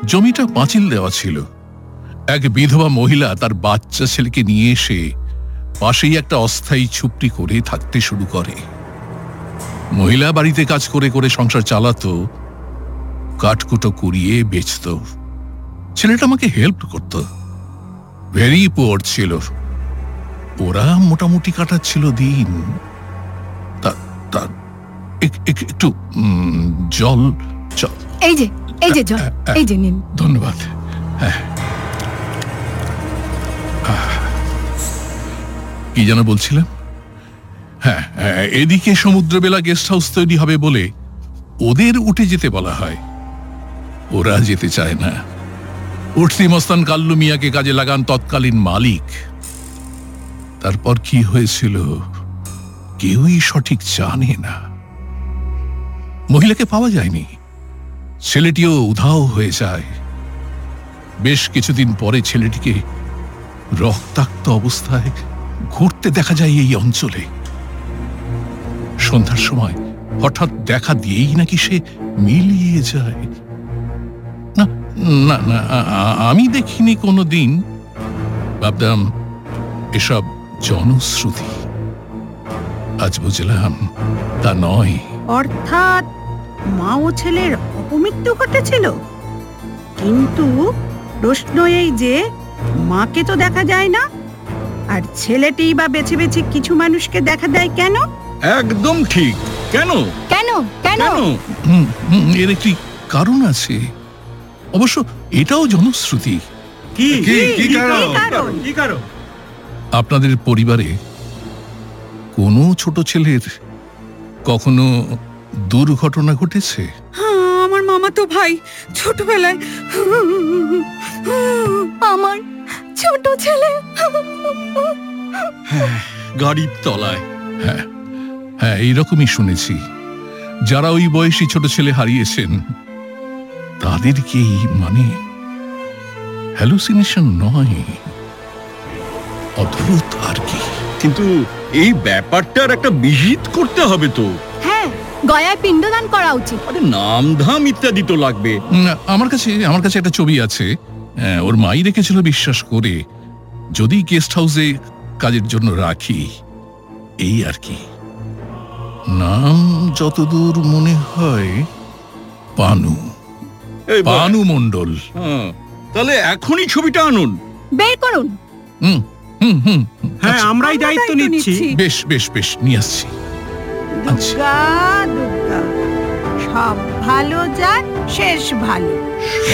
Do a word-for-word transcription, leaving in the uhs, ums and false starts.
জমিটা পাঁচিল দেওয়া ছিল। এক বিধবা মহিলা তার বাচ্চা ছেলেকে নিয়ে এসে পাশেই একটা অস্থায়ী ঝুপড়ি করে থাকতে শুরু করে। মহিলা বাড়িতে কাজ করে করে সংসার চালাতো, কাঠকুটো কুড়িয়ে বেচত। ছেলেটা আমাকে হেল্প করত। ভেরি পুয়ার ছিল। ওরা মোটামুটি কাটাচ্ছিল দিন। একটু জল। এই যে এই যে জল, এই যে নিন। ধন্যবাদ। কি যেন বলছিলাম? হ্যাঁ, এদিকে সমুদ্রবেলা গেস্ট হাউস তৈরি হবে বলে ওদের উঠে যেতে বলা হয়। ওরা যেতে চায় না। উঠতি মস্তান কাল্লু মিয়াকে কাজে লাগান তৎকালীন মালিক। তারপর কি হয়েছিল কেউই সঠিক জানে না। মহিলাকে পাওয়া যায়নি, ছেলেটিও উধাও হয়ে যায়। বেশ কিছুদিন পরে ছেলেটিকে রক্তাক্ত অবস্থায় ঘুরতে দেখা যায় এই অঞ্চলে। সন্ধ্যার সময় হঠাৎ দেখা দিয়েই নাকি সে মিলিয়ে যায়। না না না, আমি দেখিনি কোনো দিন। ভাবতাম এসব জনশ্রুতি। আজ বুঝলাম তা নয়। অর্থাৎ মা ও ছেলের অপমৃত্যু ঘটেছিল। কিন্তু প্রশ্ন এই যে, মাকে তো দেখা যায় না, আর ছেলেটি বা বেছে বেছে কিছু মানুষকে দেখা দেয় কেন? একদম ঠিক। কেন কেন কেন এর একটি কারণ আছে। অবশ্য এটাও জনশ্রুতি। কি কি কারণ? কি কারণ? আপনাদের পরিবারে কোনো ছোট ছেলের কখনো দুর্ঘটনা ঘটেছে? আমার মামাতো ভাই ছোটবেলায়, আমার ছোট ছেলে গাড়ির তলায়। হ্যাঁ হ্যাঁ, এইরকমই শুনেছি। যারা ওই বয়সী ছোট ছেলে হারিয়েছেন তাদেরকেই, মানে হ্যালুসিনেশন নয়, অদ্ভুত আর কি। কিন্তু এই ব্যাপারটার একটা বিহিত করতে হবে তো। হ্যাঁ, গয়ায় পিণ্ডদান করা উচিত। আরে নাম ধাম ইত্যাদি তো লাগবে। আমার কাছে আমার কাছে একটা ছবি আছে, ওর মাই রেখেছিল বিশ্বাস করে। যদি গেস্ট হাউসে কাজের জন্য রাখি, এই আর কি। নাম যতদূর মনে হয় পানু, পানু মণ্ডল। তাহলে এখনই ছবিটা আনুন, বের করুন। হুম হুম হুম হ্যাঁ, আমরাই দায়িত্ব নিচ্ছি। বেশ বেশ বেশ, নিয়ে আসছি। দুর্গা দুর্গা, সব ভালো যাক শেষ ভালো।